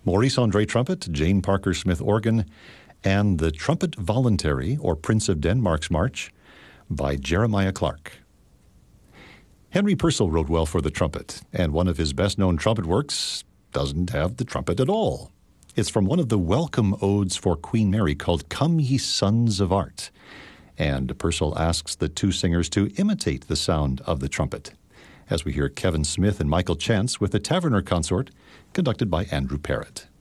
Maurice Andre trumpet, Jane Parker Smith organ, and the Trumpet Voluntary, or Prince of Denmark's March, by Jeremiah Clark. Henry Purcell wrote well for the trumpet, and one of his best-known trumpet works doesn't have the trumpet at all. It's from one of the welcome odes for Queen Mary called Come Ye Sons of Art, and Purcell asks the two singers to imitate the sound of the trumpet, as we hear Kevin Smith and Michael Chance with the Taverner Consort, conducted by Andrew Parrott.